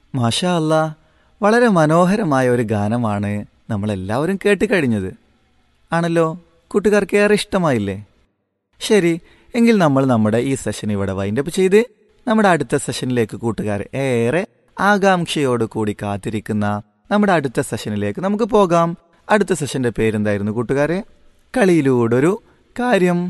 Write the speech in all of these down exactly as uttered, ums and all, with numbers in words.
മാഷാ അല്ലാ, വളരെ മനോഹരമായ ഒരു ഗാനമാണ് നമ്മളെല്ലാവരും കേട്ടുകഴിഞ്ഞത്. ആണല്ലോ, കൂട്ടുകാർക്ക് ഏറെ ഇഷ്ടമായില്ലേ? ശരി, എങ്കിൽ നമ്മൾ നമ്മുടെ ഈ സെഷൻ ഇവിടെ വൈൻഡപ്പ് ചെയ്ത് നമ്മുടെ അടുത്ത സെഷനിലേക്ക് കൂട്ടുകാർ ഏറെ ആകാംക്ഷയോട് കൂടി കാത്തിരിക്കുന്ന നമ്മുടെ അടുത്ത സെഷനിലേക്ക് നമുക്ക് പോകാം. അടുത്ത സെഷന്റെ പേരെന്തായിരുന്നു കൂട്ടുകാരെ? കളിയിലൂടൊരു കാര്യം.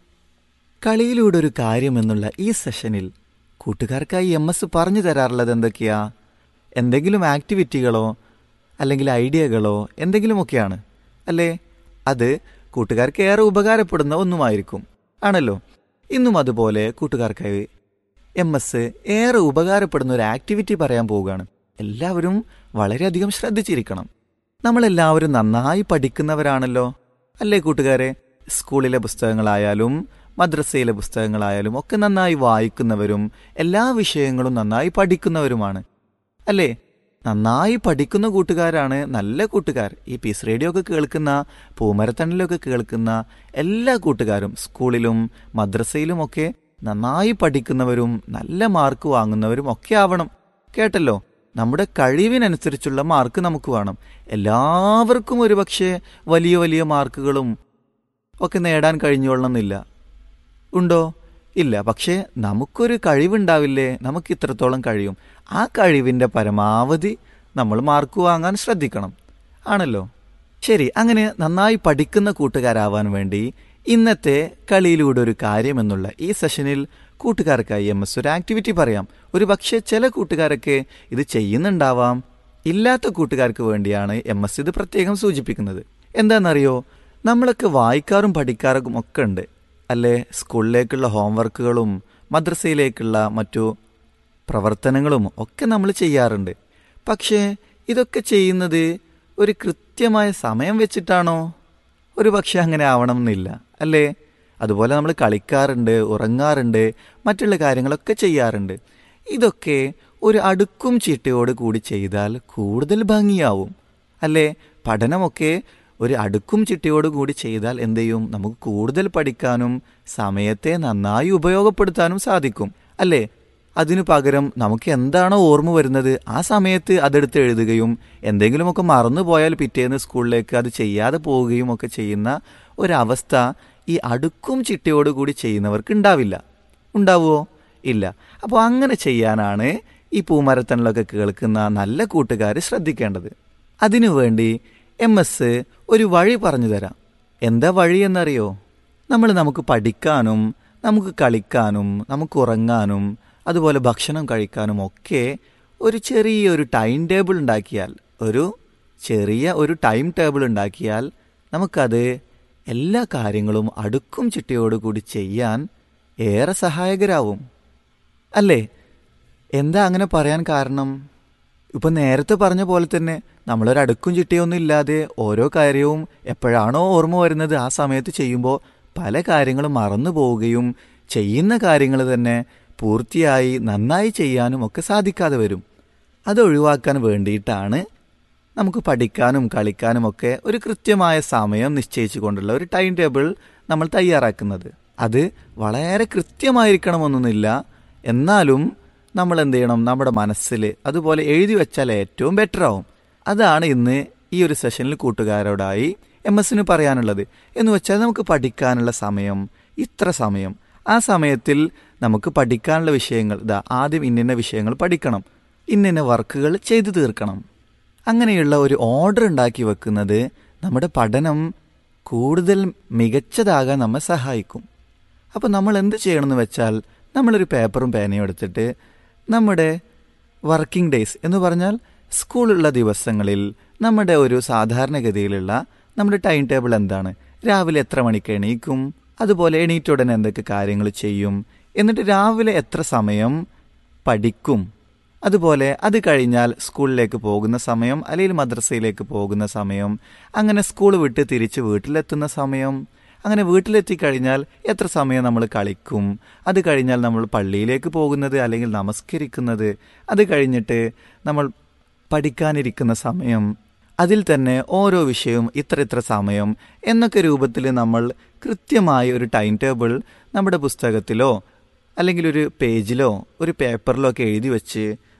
കളിയിലൂടൊരു കാര്യം എന്നുള്ള ഈ സെഷനിൽ കൂട്ടുകാർക്കായി എം എസ് പറഞ്ഞു തരാറുള്ളത് എന്തൊക്കെയാ? എന്തെങ്കിലും ആക്ടിവിറ്റികളോ അല്ലെങ്കിൽ ഐഡിയകളോ എന്തെങ്കിലുമൊക്കെയാണ് അല്ലേ? അത് കൂട്ടുകാർക്ക് ഏറെ ഉപകാരപ്പെടുന്ന ഒന്നുമായിരിക്കും, ആണല്ലോ. ഇന്നും അതുപോലെ കൂട്ടുകാർക്കായി എം എസ് ഏറെ ഉപകാരപ്പെടുന്ന ഒരു ആക്ടിവിറ്റി പറയാൻ പോവുകയാണ്. എല്ലാവരും വളരെയധികം ശ്രദ്ധിച്ചിരിക്കണം. നമ്മളെല്ലാവരും നന്നായി പഠിക്കുന്നവരാണല്ലോ അല്ലേ കൂട്ടുകാരെ? സ്കൂളിലെ പുസ്തകങ്ങളായാലും മദ്രസയിലെ പുസ്തകങ്ങളായാലും ഒക്കെ നന്നായി വായിക്കുന്നവരും എല്ലാ വിഷയങ്ങളും നന്നായി പഠിക്കുന്നവരുമാണ് അല്ലേ? നന്നായി പഠിക്കുന്ന കൂട്ടുകാരാണ് നല്ല കൂട്ടുകാർ. ഈ പീസ് റേഡിയോ ഒക്കെ കേൾക്കുന്ന, പൂമരത്തണിലൊക്കെ കേൾക്കുന്ന എല്ലാ കൂട്ടുകാരും സ്കൂളിലും മദ്രസയിലുമൊക്കെ നന്നായി പഠിക്കുന്നവരും നല്ല മാർക്ക് വാങ്ങുന്നവരും ഒക്കെ ആവണം. കേട്ടല്ലോ? നമ്മുടെ കഴിവിനനുസരിച്ചുള്ള മാർക്ക് നമുക്ക് വേണം. എല്ലാവർക്കും ഒരുപക്ഷെ വലിയ വലിയ മാർക്കുകളും ഒക്കെ നേടാൻ കഴിഞ്ഞോളണമെന്നില്ല. ഉണ്ടോ? ഇല്ല. പക്ഷേ നമുക്കൊരു കഴിവുണ്ടാവില്ലേ? നമുക്ക് ഇത്രത്തോളം കഴിയും. ആ കഴിവിൻ്റെ പരമാവധി നമ്മൾ മാർക്ക് വാങ്ങാൻ ശ്രദ്ധിക്കണം, ആണല്ലോ. ശരി, അങ്ങനെ നന്നായി പഠിക്കുന്ന കൂട്ടുകാരാവാൻ വേണ്ടി ഇന്നത്തെ കളിയിലൂടെ ഒരു കാര്യം എന്നുള്ള ഈ സെഷനിൽ കൂട്ടുകാർക്കായി എം എസ് ഒരു ആക്ടിവിറ്റി പറയാം. ഒരു പക്ഷേ ചില കൂട്ടുകാരൊക്കെ ഇത് ചെയ്യുന്നുണ്ടാവാം. ഇല്ലാത്ത കൂട്ടുകാർക്ക് വേണ്ടിയാണ് എം എസ് ഇത് പ്രത്യേകം സൂചിപ്പിക്കുന്നത്. എന്താണെന്നറിയോ? നമ്മളൊക്കെ വായിക്കാറും പഠിക്കാറും ഒക്കെ ഉണ്ട് അല്ലേ? സ്കൂളിലേക്കുള്ള ഹോംവർക്കുകളും മദ്രസയിലേക്കുള്ള മറ്റു പ്രവർത്തനങ്ങളും ഒക്കെ നമ്മൾ ചെയ്യാറുണ്ട്. പക്ഷേ ഇതൊക്കെ ചെയ്യുന്നത് ഒരു കൃത്യമായ സമയം വെച്ചിട്ടാണോ? ഒരു പക്ഷേ അങ്ങനെ ആവണമെന്നില്ല അല്ലേ? അതുപോലെ നമ്മൾ കളിക്കാറുണ്ട്, ഉറങ്ങാറുണ്ട്, മറ്റുള്ള കാര്യങ്ങളൊക്കെ ചെയ്യാറുണ്ട്. ഇതൊക്കെ ഒരു അടുക്കും ചിട്ടയോട് കൂടി ചെയ്താൽ കൂടുതൽ ഭംഗിയാവും അല്ലേ? പഠനമൊക്കെ ഒരു അടുക്കും ചിട്ടയോട് കൂടി ചെയ്താൽ എന്ത് ചെയ്യും? നമുക്ക് കൂടുതൽ പഠിക്കാനും സമയത്തെ നന്നായി ഉപയോഗപ്പെടുത്താനും സാധിക്കും അല്ലേ? അതിനു പകരം നമുക്ക് എന്താണോ ഓർമ്മ വരുന്നത് ആ സമയത്ത് അതെടുത്ത് എഴുതുകയും എന്തെങ്കിലുമൊക്കെ മറന്നുപോയാൽ പിറ്റേന്ന് സ്കൂളിലേക്ക് അത് ചെയ്യാതെ പോവുകയും ഒക്കെ ചെയ്യുന്ന ഒരവസ്ഥ ഈ അടുക്കും ചിട്ടയോട് കൂടി ചെയ്യുന്നവർക്ക് ഉണ്ടാവില്ല. ഉണ്ടാവുമോ? ഇല്ല. അപ്പോൾ അങ്ങനെ ചെയ്യാനാണ് ഈ പൂമരത്തണിലൊക്കെ കേൾക്കുന്ന നല്ല കൂട്ടുകാർ ശ്രദ്ധിക്കേണ്ടത്. അതിനുവേണ്ടി എം എസ് ഒരു വഴി പറഞ്ഞു തരാം. എന്താ വഴി എന്നറിയോ? നമ്മൾ നമുക്ക് പഠിക്കാനും നമുക്ക് കളിക്കാനും നമുക്ക് ഉറങ്ങാനും അതുപോലെ ഭക്ഷണം കഴിക്കാനും ഒക്കെ ഒരു ചെറിയൊരു ടൈം ടേബിൾ ഉണ്ടാക്കിയാൽ, ഒരു ചെറിയ ഒരു ടൈം ടേബിൾ ഉണ്ടാക്കിയാൽ നമുക്കത് എല്ലാ കാര്യങ്ങളും അടുക്കും ചിട്ടയോടുകൂടി ചെയ്യാൻ ഏറെ സഹായകരാവും അല്ലേ? എന്താ അങ്ങനെ പറയാൻ കാരണം? ഇപ്പം നേരത്തെ പറഞ്ഞ പോലെ തന്നെ നമ്മളൊരടുക്കും ചിട്ടയൊന്നും ഇല്ലാതെ ഓരോ കാര്യവും എപ്പോഴാണോ ഓർമ്മ വരുന്നത് ആ സമയത്ത് ചെയ്യുമ്പോൾ പല കാര്യങ്ങളും മറന്നു പോവുകയും ചെയ്യുന്ന കാര്യങ്ങൾ തന്നെ പൂർത്തിയായി നന്നായി ചെയ്യാനും ഒക്കെ സാധിക്കാതെ വരും. അത് ഒഴിവാക്കാൻ വേണ്ടിയിട്ടാണ് നമുക്ക് പഠിക്കാനും കളിക്കാനും ഒക്കെ ഒരു കൃത്യമായ സമയം നിശ്ചയിച്ചു കൊണ്ടുള്ള ഒരു ടൈം ടേബിൾ നമ്മൾ തയ്യാറാക്കുന്നത്. അത് വളരെ കൃത്യമായിരിക്കണമെന്നൊന്നുമില്ല, എന്നാലും നമ്മൾ എന്ത് ചെയ്യണം? നമ്മുടെ മനസ്സിൽ അതുപോലെ എഴുതി വെച്ചാൽ ഏറ്റവും ബെറ്റർ ആവും. അതാണ് ഇന്ന് ഈ ഒരു സെഷനിൽ കൂട്ടുകാരോടായി എം എസിന് പറയാനുള്ളത്. എന്ന് വെച്ചാൽ നമുക്ക് പഠിക്കാനുള്ള സമയം ഇത്ര സമയം, ആ സമയത്തിൽ നമുക്ക് പഠിക്കാനുള്ള വിഷയങ്ങൾ ഇതാ, ആദ്യം ഇന്നിന്ന വിഷയങ്ങൾ പഠിക്കണം, ഇന്നിന്ന വർക്കുകൾ ചെയ്തു തീർക്കണം. അങ്ങനെയുള്ള ഒരു ഓർഡർ ഉണ്ടാക്കി വെക്കുന്നത് നമ്മുടെ പഠനം കൂടുതൽ മികച്ചതാകാൻ നമ്മെ സഹായിക്കും. അപ്പോൾ നമ്മൾ എന്ത് ചെയ്യണമെന്ന് വെച്ചാൽ, നമ്മളൊരു പേപ്പറും പേനയും എടുത്തിട്ട് നമ്മുടെ വർക്കിംഗ് ഡേയ്സ് എന്ന് പറഞ്ഞാൽ സ്കൂളുള്ള ദിവസങ്ങളിൽ നമ്മുടെ ഒരു സാധാരണഗതിയിലുള്ള നമ്മുടെ ടൈം ടേബിൾ എന്താണ്, രാവിലെ എത്ര മണിക്ക് എണീക്കും, അതുപോലെ എണീറ്റ ഉടനെ എന്തൊക്കെ കാര്യങ്ങൾ ചെയ്യും, എന്നിട്ട് രാവിലെ എത്ര സമയം പഠിക്കും, അതുപോലെ അത് കഴിഞ്ഞാൽ സ്കൂളിലേക്ക് പോകുന്ന സമയം അല്ലെങ്കിൽ മദ്രസയിലേക്ക് പോകുന്ന സമയം, അങ്ങനെ സ്കൂൾ വിട്ട് തിരിച്ച് വീട്ടിലെത്തുന്ന സമയം, അങ്ങനെ വീട്ടിലെത്തിക്കഴിഞ്ഞാൽ എത്ര സമയം നമ്മൾ കളിക്കും, അത് കഴിഞ്ഞാൽ നമ്മൾ പള്ളിയിലേക്ക് പോകുന്നത് അല്ലെങ്കിൽ നമസ്കരിക്കുന്നത്, അത് കഴിഞ്ഞിട്ട് നമ്മൾ പഠിക്കാനിരിക്കുന്ന സമയം, അതിൽ തന്നെ ഓരോ വിഷയവും ഇത്ര ഇത്ര സമയം എന്നൊക്കെ രൂപത്തിൽ നമ്മൾ കൃത്യമായ ഒരു ടൈം ടേബിൾ നമ്മുടെ പുസ്തകത്തിലോ അല്ലെങ്കിൽ ഒരു പേജിലോ ഒരു പേപ്പറിലോ ഒക്കെ എഴുതി വെച്ച്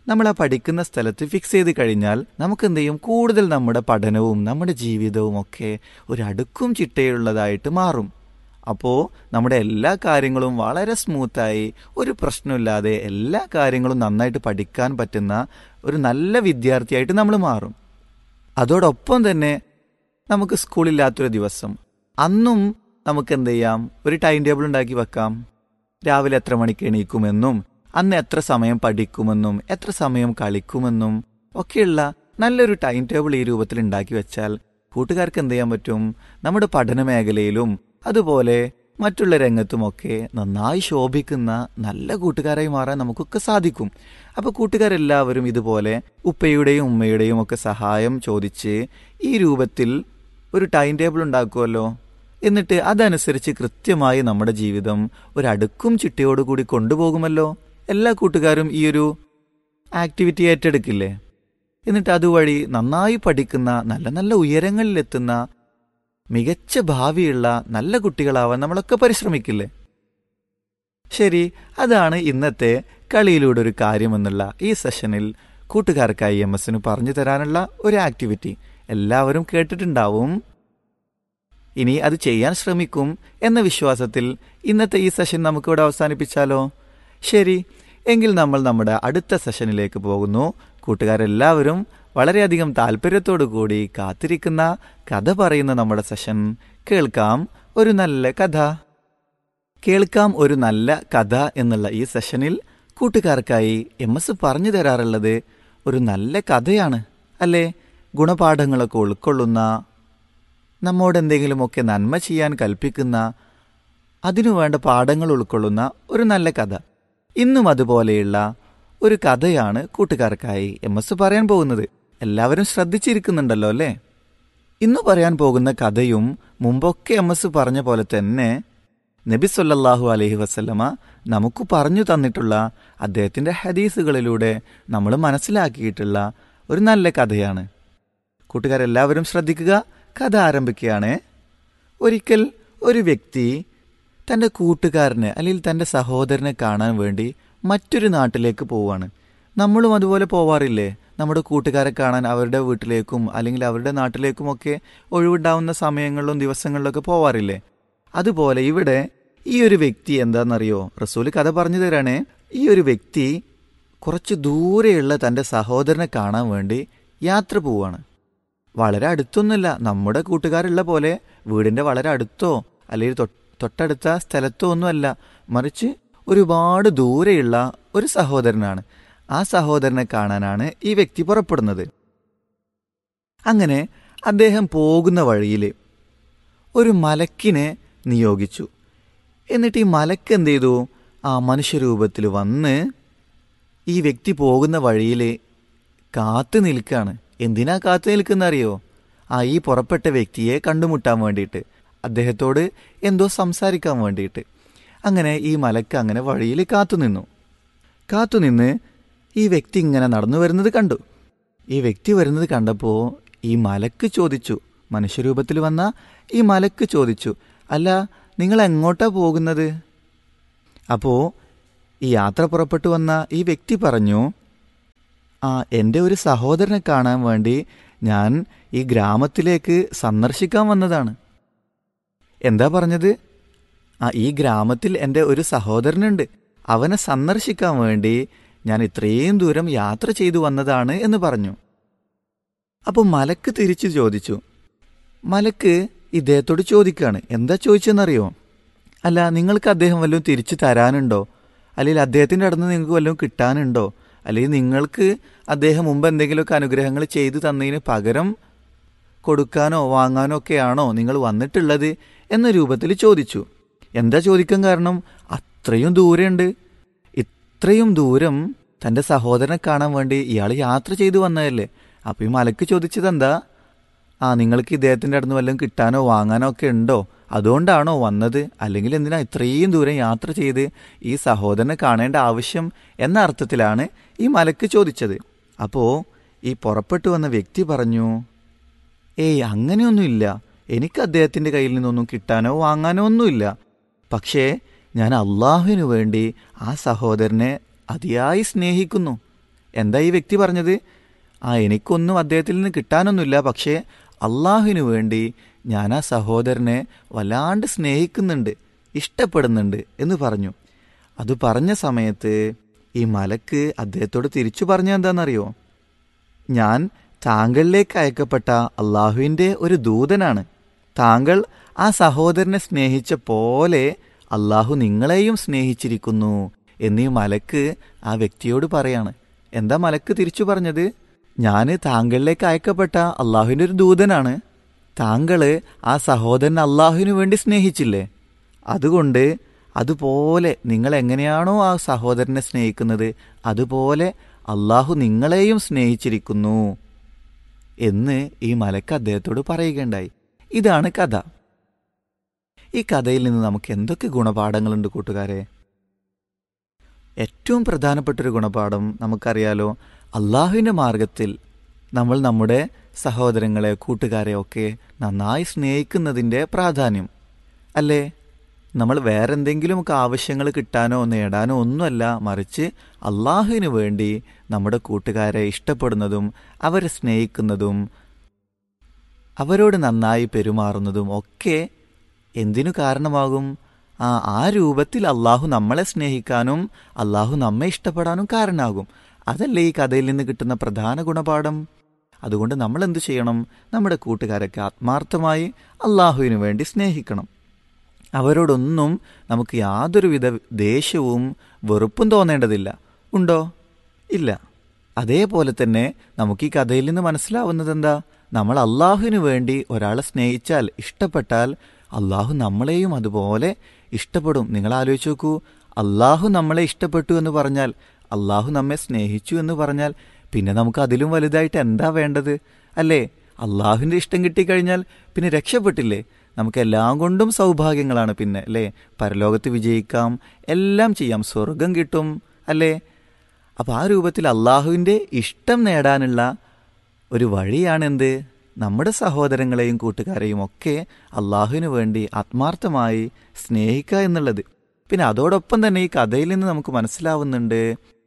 നമ്മൾ ആ പഠിക്കുന്ന സ്ഥലത്ത് ഫിക്സ് ചെയ്ത് കഴിഞ്ഞാൽ നമുക്ക് എന്ത് ചെയ്യും, കൂടുതൽ നമ്മുടെ പഠനവും നമ്മുടെ ജീവിതവും ഒക്കെ ഒരു അടുക്കും ചിട്ടയുള്ളതായിട്ട് മാറും. അപ്പോൾ നമ്മുടെ എല്ലാ കാര്യങ്ങളും വളരെ സ്മൂത്തായി ഒരു പ്രശ്നമില്ലാതെ എല്ലാ കാര്യങ്ങളും നന്നായിട്ട് പഠിക്കാൻ പറ്റുന്ന ഒരു നല്ല വിദ്യാർത്ഥിയായിട്ട് നമ്മൾ മാറും. അതോടൊപ്പം തന്നെ നമുക്ക് സ്കൂളില്ലാത്തൊരു ദിവസം അന്നും നമുക്ക് എന്ത് ചെയ്യാം, ഒരു ടൈം ടേബിൾ ഉണ്ടാക്കി വെക്കാം. രാവിലെ എത്ര മണിക്ക് എണീക്കുമെന്നും അന്ന് എത്ര സമയം പഠിക്കുമെന്നും എത്ര സമയം കളിക്കുമെന്നും ഒക്കെയുള്ള നല്ലൊരു ടൈം ടേബിൾ ഈ രൂപത്തിൽ ഉണ്ടാക്കി വെച്ചാൽ കൂട്ടുകാർക്ക് എന്ത് ചെയ്യാൻ പറ്റും, നമ്മുടെ പഠന മേഖലയിലും അതുപോലെ മറ്റുള്ള രംഗത്തുമൊക്കെ നന്നായി ശോഭിക്കുന്ന നല്ല കൂട്ടുകാരായി മാറാൻ നമുക്കൊക്കെ സാധിക്കും. അപ്പോൾ കൂട്ടുകാരെല്ലാവരും ഇതുപോലെ ഉപ്പയുടെയും ഉമ്മയുടെയും ഒക്കെ സഹായം ചോദിച്ച് ഈ രൂപത്തിൽ ഒരു ടൈം ടേബിൾ ഉണ്ടാക്കുമല്ലോ. എന്നിട്ട് അതനുസരിച്ച് കൃത്യമായി നമ്മുടെ ജീവിതം ഒരു അടുക്കും ചിട്ടയോടുകൂടി കൊണ്ടുപോകുമല്ലോ. എല്ലാ കൂട്ടുകാരും ഈ ഒരു ആക്ടിവിറ്റി ഏറ്റെടുക്കില്ലേ? എന്നിട്ട് അതുവഴി നന്നായി പഠിക്കുന്ന നല്ല നല്ല ഉയരങ്ങളിലെത്തുന്ന മികച്ച ഭാവിയുള്ള നല്ല കുട്ടികളാവാൻ നമ്മളൊക്കെ പരിശ്രമിക്കില്ലേ? ശരി, അതാണ് ഇന്നത്തെ കളിയിലൂടെ ഒരു കാര്യമെന്നുള്ള ഈ സെഷനിൽ കൂട്ടുകാർക്കായി എം എസിന് പറഞ്ഞു തരാനുള്ള ഒരു ആക്ടിവിറ്റി. എല്ലാവരും കേട്ടിട്ടുണ്ടാവും, ഇനി അത് ചെയ്യാൻ ശ്രമിക്കും എന്ന വിശ്വാസത്തിൽ ഇന്നത്തെ ഈ സെഷൻ നമുക്കിവിടെ അവസാനിപ്പിച്ചാലോ? ശരി, എങ്കിൽ നമ്മൾ നമ്മുടെ അടുത്ത സെഷനിലേക്ക് പോകുന്നു. കൂട്ടുകാരെല്ലാവരും വളരെയധികം താല്പര്യത്തോടു കൂടി കാത്തിരിക്കുന്ന കഥ പറയുന്ന നമ്മുടെ സെഷൻ കേൾക്കാം ഒരു നല്ല കഥ. കേൾക്കാം ഒരു നല്ല കഥ എന്നുള്ള ഈ സെഷനിൽ കൂട്ടുകാർക്കായി എം എസ് പറഞ്ഞു തരാറുള്ളത് ഒരു നല്ല കഥയാണ് അല്ലേ? ഗുണപാഠങ്ങളൊക്കെ ഉൾക്കൊള്ളുന്ന, നമ്മോട് എന്തെങ്കിലുമൊക്കെ നന്മ ചെയ്യാൻ കൽപ്പിക്കുന്ന, അതിനു വേണ്ട പാഠങ്ങൾ ഉൾക്കൊള്ളുന്ന ഒരു നല്ല കഥ. ഇന്നും അതുപോലെയുള്ള ഒരു കഥയാണ് കൂട്ടുകാർക്കായി എം എസ് പറയാൻ പോകുന്നത്. എല്ലാവരും ശ്രദ്ധിച്ചിരിക്കുന്നുണ്ടല്ലോ അല്ലേ? ഇന്ന് പറയാൻ പോകുന്ന കഥയും മുമ്പൊക്കെ എം എസ് പറഞ്ഞ പോലെ തന്നെ നബി സല്ലല്ലാഹു അലൈഹി വസല്ലമ നമുക്ക് പറഞ്ഞു തന്നിട്ടുള്ള അദ്ദേഹത്തിൻ്റെ ഹദീസുകളിലൂടെ നമ്മൾ മനസ്സിലാക്കിയിട്ടുള്ള ഒരു നല്ല കഥയാണ്. കൂട്ടുകാരെല്ലാവരും ശ്രദ്ധിക്കുക, കഥ ആരംഭിക്കുകയാണ്. ഒരിക്കൽ ഒരു വ്യക്തി തൻ്റെ കൂട്ടുകാരനെ അല്ലെങ്കിൽ തൻ്റെ സഹോദരനെ കാണാൻ വേണ്ടി മറ്റൊരു നാട്ടിലേക്ക് പോവുകയാണ്. നമ്മളും അതുപോലെ പോവാറില്ലേ? നമ്മുടെ കൂട്ടുകാരെ കാണാൻ അവരുടെ വീട്ടിലേക്കും അല്ലെങ്കിൽ അവരുടെ നാട്ടിലേക്കുമൊക്കെ ഒഴിവുണ്ടാവുന്ന സമയങ്ങളിലും ദിവസങ്ങളിലൊക്കെ പോവാറില്ലേ? അതുപോലെ ഇവിടെ ഈ ഒരു വ്യക്തി എന്താണെന്നറിയോ? റസൂൽ കഥ പറഞ്ഞു തരാണേ. ഈ ഒരു വ്യക്തി കുറച്ച് ദൂരെയുള്ള തൻ്റെ സഹോദരനെ കാണാൻ വേണ്ടി യാത്ര പോവുകയാണ്. വളരെ അടുത്തൊന്നുമല്ല, നമ്മുടെ കൂട്ടുകാരുള്ള പോലെ വീടിൻ്റെ വളരെ അടുത്തോ അല്ലെങ്കിൽ തൊട്ടടുത്ത സ്ഥലത്തോ ഒന്നുമല്ല, മറിച്ച് ഒരുപാട് ദൂരെയുള്ള ഒരു സഹോദരനാണ്. ആ സഹോദരനെ കാണാനാണ് ഈ വ്യക്തി പുറപ്പെടുന്നത്. അങ്ങനെ അദ്ദേഹം പോകുന്ന വഴിയിൽ ഒരു മലക്കിനെ നിയോഗിച്ചു. എന്നിട്ട് ഈ മലക്ക് എന്ത് ചെയ്തു? ആ മനുഷ്യരൂപത്തിൽ വന്ന് ഈ വ്യക്തി പോകുന്ന വഴിയിൽ കാത്തു നിൽക്കുകയാണ്. എന്തിനാ കാത്തു നിൽക്കുന്ന അറിയോ? ആ ഈ പുറപ്പെട്ട വ്യക്തിയെ കണ്ടുമുട്ടാൻ വേണ്ടിയിട്ട്, അദ്ദേഹത്തോട് എന്തോ സംസാരിക്കാൻ വേണ്ടിയിട്ട്. അങ്ങനെ ഈ മലക്ക് അങ്ങനെ വഴിയിൽ കാത്തുനിന്നു. കാത്തുനിന്ന് ഈ വ്യക്തി ഇങ്ങനെ നടന്നു വരുന്നത് കണ്ടു. ഈ വ്യക്തി വരുന്നത് കണ്ടപ്പോൾ ഈ മലക്ക് ചോദിച്ചു, മനുഷ്യരൂപത്തിൽ വന്ന ഈ മലക്ക് ചോദിച്ചു, അല്ല നിങ്ങൾ എങ്ങോട്ടാ പോകുന്നത്? അപ്പോൾ ഈ യാത്ര പുറപ്പെട്ടു വന്ന ഈ വ്യക്തി പറഞ്ഞു, ആ എൻ്റെ ഒരു സഹോദരനെ കാണാൻ വേണ്ടി ഞാൻ ഈ ഗ്രാമത്തിലേക്ക് സന്ദർശിക്കാൻ വന്നതാണ്. എന്താ പറഞ്ഞത്? ആ ഈ ഗ്രാമത്തിൽ എൻ്റെ ഒരു സഹോദരനുണ്ട്, അവനെ സന്ദർശിക്കാൻ വേണ്ടി ഞാൻ ഇത്രയും ദൂരം യാത്ര ചെയ്തു വന്നതാണ് എന്ന് പറഞ്ഞു. അപ്പോൾ മലക്ക് തിരിച്ചു ചോദിച്ചു. മലക്ക് ഇദ്ദേഹത്തോട് ചോദിക്കുകയാണ്, എന്താ ചോദിച്ചെന്നറിയോ? അല്ല നിങ്ങൾക്ക് അദ്ദേഹം വല്ലതും തിരിച്ചു തരാനുണ്ടോ? അല്ലെങ്കിൽ അദ്ദേഹത്തിൻ്റെ അടുത്ത് നിങ്ങൾക്ക് വല്ലതും കിട്ടാനുണ്ടോ? അല്ലെങ്കിൽ നിങ്ങൾക്ക് അദ്ദേഹം മുമ്പ് എന്തെങ്കിലുമൊക്കെ അനുഗ്രഹങ്ങൾ ചെയ്തു തന്നതിന് പകരം കൊടുക്കാനോ വാങ്ങാനോ ഒക്കെയാണോ നിങ്ങൾ വന്നിട്ടുള്ളത് എന്ന രൂപത്തിൽ ചോദിച്ചു. എന്താ ചോദിക്കാൻ കാരണം? അത്രയും ദൂരമുണ്ട്. ഇത്രയും ദൂരം തൻ്റെ സഹോദരനെ കാണാൻ വേണ്ടി ഇയാൾ യാത്ര ചെയ്തു വന്നതല്ലേ. അപ്പോൾ ഈ മലക്ക് ചോദിച്ചത് എന്താ? ആ നിങ്ങൾക്ക് ഇദ്ദേഹത്തിൻ്റെ അടുത്ത് വല്ലതും കിട്ടാനോ വാങ്ങാനോ ഒക്കെ ഉണ്ടോ? അതുകൊണ്ടാണോ വന്നത്? അല്ലെങ്കിൽ എന്തിനാ ഇത്രയും ദൂരം യാത്ര ചെയ്ത് ഈ സഹോദരനെ കാണേണ്ട ആവശ്യം എന്ന അർത്ഥത്തിലാണ് ഈ മലക്ക് ചോദിച്ചത്. അപ്പോൾ ഈ പുറപ്പെട്ടു വന്ന വ്യക്തി പറഞ്ഞു, ഏയ് അങ്ങനെയൊന്നുമില്ല, എനിക്ക് അദ്ദേഹത്തിൻ്റെ കയ്യിൽ നിന്നൊന്നും കിട്ടാനോ വാങ്ങാനോ ഒന്നുമില്ല. പക്ഷേ ഞാൻ അള്ളാഹുവിനു വേണ്ടി ആ സഹോദരനെ അതിയായി സ്നേഹിക്കുന്നു. എന്താ ഈ വ്യക്തി പറഞ്ഞത്? ആ എനിക്കൊന്നും അദ്ദേഹത്തിൽ നിന്ന് കിട്ടാനൊന്നുമില്ല, പക്ഷേ അള്ളാഹുവിനു വേണ്ടി ഞാൻ ആ സഹോദരനെ വല്ലാണ്ട് സ്നേഹിക്കുന്നുണ്ട്, ഇഷ്ടപ്പെടുന്നുണ്ട് എന്ന് പറഞ്ഞു. അത് പറഞ്ഞ സമയത്ത് ഈ മലക്ക് അദ്ദേഹത്തോട് തിരിച്ചു പറഞ്ഞ എന്താണെന്നറിയോ? ഞാൻ താങ്കളിലേക്ക് അയക്കപ്പെട്ട അള്ളാഹുവിൻ്റെ ഒരു ദൂതനാണ്. താങ്കൾ ആ സഹോദരനെ സ്നേഹിച്ച പോലെ അള്ളാഹു നിങ്ങളെയും സ്നേഹിച്ചിരിക്കുന്നു എന്നീ മലക്ക് ആ വ്യക്തിയോട് പറയാണ്. എന്താ മലക്ക് തിരിച്ചു പറഞ്ഞത്? ഞാൻ താങ്കളിലേക്ക് അയക്കപ്പെട്ട അള്ളാഹുവിൻ്റെ ഒരു ദൂതനാണ്. താങ്കൾ ആ സഹോദരൻ അള്ളാഹുവിനു വേണ്ടി സ്നേഹിച്ചില്ലേ? അതുകൊണ്ട് അതുപോലെ നിങ്ങൾ എങ്ങനെയാണോ ആ സഹോദരനെ സ്നേഹിക്കുന്നത് അതുപോലെ അള്ളാഹു നിങ്ങളെയും സ്നേഹിച്ചിരിക്കുന്നു എന്ന് ഈ മലക്ക് അദ്ദേഹത്തോട് പറയുകയുണ്ടായി. ഇതാണ് കഥ. ഈ കഥയിൽ നിന്ന് നമുക്ക് എന്തൊക്കെ ഗുണപാഠങ്ങളുണ്ട് കൂട്ടുകാരെ? ഏറ്റവും പ്രധാനപ്പെട്ടൊരു ഗുണപാഠം നമുക്കറിയാലോ, അള്ളാഹുവിൻ്റെ മാർഗത്തിൽ നമ്മൾ നമ്മുടെ സഹോദരങ്ങളെ, കൂട്ടുകാരെ ഒക്കെ നന്നായി സ്നേഹിക്കുന്നതിൻ്റെ പ്രാധാന്യം അല്ലേ? നമ്മൾ വേറെന്തെങ്കിലുമൊക്കെ ആവശ്യങ്ങൾ കിട്ടാനോ നേടാനോ ഒന്നുമല്ല, മറിച്ച് അള്ളാഹുവിന് വേണ്ടി നമ്മുടെ കൂട്ടുകാരെ ഇഷ്ടപ്പെടുന്നതും അവരെ സ്നേഹിക്കുന്നതും അവരോട് നന്നായി പെരുമാറുന്നതും ഒക്കെ എന്തിനു കാരണമാകും? ആ ആ രൂപത്തിൽ അള്ളാഹു നമ്മളെ സ്നേഹിക്കാനും അള്ളാഹു നമ്മെ ഇഷ്ടപ്പെടാനും കാരണമാകും. അതല്ലേ ഈ കഥയിൽ നിന്ന് കിട്ടുന്ന പ്രധാന ഗുണപാഠം? അതുകൊണ്ട് നമ്മൾ എന്തു ചെയ്യണം? നമ്മുടെ കൂട്ടുകാരൊക്കെ ആത്മാർത്ഥമായി അള്ളാഹുവിന് വേണ്ടി സ്നേഹിക്കണം. അവരോടൊന്നും നമുക്ക് യാതൊരുവിധ ദേഷ്യവും വെറുപ്പും തോന്നേണ്ടതില്ല. ഉണ്ടോ? ഇല്ല. അതേപോലെ തന്നെ നമുക്ക് ഈ കഥയിൽ നിന്ന് മനസ്സിലാവുന്നത് എന്താ? നമ്മൾ അള്ളാഹുവിന് വേണ്ടി ഒരാളെ സ്നേഹിച്ചാൽ, ഇഷ്ടപ്പെട്ടാൽ അള്ളാഹു നമ്മളെയും അതുപോലെ ഇഷ്ടപ്പെടും. നിങ്ങൾ ആലോചിച്ച് നോക്കൂ, അള്ളാഹു നമ്മളെ ഇഷ്ടപ്പെട്ടു എന്ന് പറഞ്ഞാൽ, അള്ളാഹു നമ്മെ സ്നേഹിച്ചു എന്ന് പറഞ്ഞാൽ പിന്നെ നമുക്ക് അതിലും വലുതായിട്ട് എന്താ വേണ്ടത് അല്ലേ? അള്ളാഹുവിൻ്റെ ഇഷ്ടം കിട്ടിക്കഴിഞ്ഞാൽ പിന്നെ രക്ഷപ്പെട്ടില്ലേ? നമുക്ക് എല്ലാം കൊണ്ടും സൗഭാഗ്യങ്ങളാണ് പിന്നെ അല്ലേ? പരലോകത്ത് വിജയിക്കാം, എല്ലാം ചെയ്യാം, സ്വർഗം കിട്ടും അല്ലേ? അപ്പോൾ ആ രൂപത്തിൽ അള്ളാഹുവിൻ്റെ ഇഷ്ടം നേടാനുള്ള ഒരു വഴിയാണെന്ത്? നമ്മുടെ സഹോദരങ്ങളെയും കൂട്ടുകാരെയും ഒക്കെ അള്ളാഹുവിന് വേണ്ടി ആത്മാർത്ഥമായി സ്നേഹിക്കുക എന്നുള്ളത്. പിന്നെ അതോടൊപ്പം തന്നെ ഈ കഥയിൽ നിന്ന് നമുക്ക് മനസ്സിലാവുന്നുണ്ട്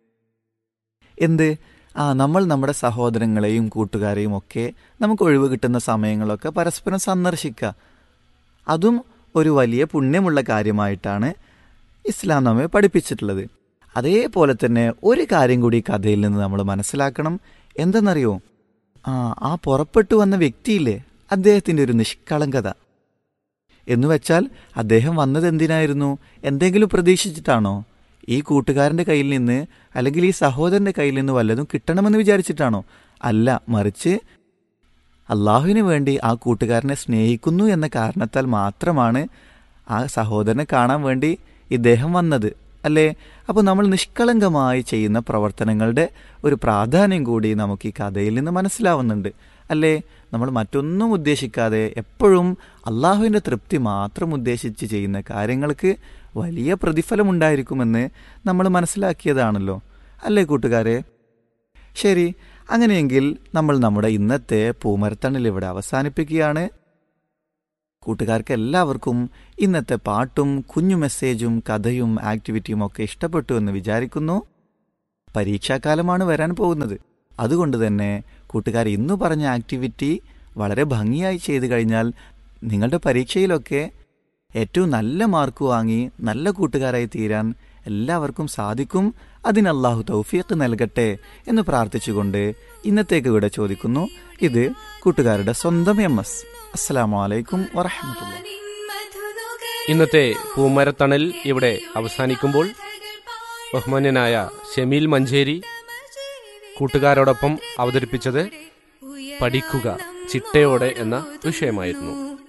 എന്ത്? ആ നമ്മൾ നമ്മുടെ സഹോദരങ്ങളെയും കൂട്ടുകാരെയും ഒക്കെ നമുക്ക് ഒഴിവ് കിട്ടുന്ന സമയങ്ങളൊക്കെ പരസ്പരം സന്ദർശിക്കുക. അതും ഒരു വലിയ പുണ്യമുള്ള കാര്യമായിട്ടാണ് ഇസ്ലാം നമ്മെ പഠിപ്പിച്ചിട്ടുള്ളത്. അതേപോലെ തന്നെ ഒരു കാര്യം കൂടി കഥയിൽ നിന്ന് നമ്മൾ മനസ്സിലാക്കണം. എന്തെന്നറിയോ? ആ ആ പുറപ്പെട്ടു വന്ന വ്യക്തിയില്ലേ, അദ്ദേഹത്തിൻ്റെ ഒരു നിഷ്കളങ്കത എന്ന് വെച്ചാൽ അദ്ദേഹം വന്നത് എന്തിനായിരുന്നു? എന്തെങ്കിലും പ്രതീക്ഷിച്ചിട്ടാണോ? ഈ കൂട്ടുകാരൻ്റെ കയ്യിൽ നിന്ന് അല്ലെങ്കിൽ ഈ സഹോദരൻ്റെ കയ്യിൽ നിന്ന് വല്ലതും കിട്ടണമെന്ന് വിചാരിച്ചിട്ടാണോ? അല്ല, മറിച്ച് അള്ളാഹുവിന് വേണ്ടി ആ കൂട്ടുകാരനെ സ്നേഹിക്കുന്നു എന്ന കാരണത്താൽ മാത്രമാണ് ആ സഹോദരനെ കാണാൻ വേണ്ടി ഇദ്ദേഹം വന്നത് അല്ലേ? അപ്പോൾ നമ്മൾ നിഷ്കളങ്കമായി ചെയ്യുന്ന പ്രവർത്തനങ്ങളുടെ ഒരു പ്രാധാന്യം കൂടി നമുക്ക് ഈ കഥയിൽ നിന്ന് മനസ്സിലാവുന്നുണ്ട് അല്ലേ? നമ്മൾ മറ്റൊന്നും ഉദ്ദേശിക്കാതെ എപ്പോഴും അള്ളാഹുവിൻ്റെ തൃപ്തി മാത്രം ഉദ്ദേശിച്ച് ചെയ്യുന്ന കാര്യങ്ങൾക്ക് വലിയ പ്രതിഫലമുണ്ടായിരിക്കുമെന്ന് നമ്മൾ മനസ്സിലാക്കിയതാണല്ലോ അല്ലേ കൂട്ടുകാരെ? ശരി, അങ്ങനെയെങ്കിൽ നമ്മൾ നമ്മുടെ ഇന്നത്തെ പൂമരത്തണിൽ ഇവിടെ അവസാനിപ്പിക്കുകയാണ്. കൂട്ടുകാർക്ക് എല്ലാവർക്കും ഇന്നത്തെ പാട്ടും കുഞ്ഞു മെസ്സേജും കഥയും ആക്ടിവിറ്റിയും ഒക്കെ ഇഷ്ടപ്പെട്ടു എന്ന് വിചാരിക്കുന്നു. പരീക്ഷാകാലമാണ് വരാൻ പോകുന്നത്. അതുകൊണ്ട് തന്നെ കൂട്ടുകാർ ഇന്നു പറഞ്ഞ ആക്ടിവിറ്റി വളരെ ഭംഗിയായി ചെയ്തു കഴിഞ്ഞാൽ നിങ്ങളുടെ പരീക്ഷയിലൊക്കെ ഏറ്റവും നല്ല മാർക്ക് വാങ്ങി നല്ല കൂട്ടുകാരായി തീരാൻ എല്ലാവർക്കും സാധിക്കും. അതിന് അല്ലാഹു തൗഫീഖ് നൽകട്ടെ എന്ന് പ്രാർത്ഥിച്ചുകൊണ്ട് ഇന്നത്തേക്ക് ഇവിടെ ചോദിക്കുന്നു. ഇത് കൂട്ടുകാരുടെ സ്വന്തം എം എസ്. അസ്സലാമു അലൈക്കും വറഹ്മത്തുള്ളാഹി. ഇന്നത്തെ പൂമരത്തണൽ ഇവിടെ അവസാനിക്കുമ്പോൾ ബഹുമാന്യനായ ഷമീൽ മഞ്ചേരി കൂട്ടുകാരോടൊപ്പം അവതരിപ്പിച്ചത് പഠിക്കുക ചിട്ടയോടെ എന്ന വിഷയമായിരുന്നു.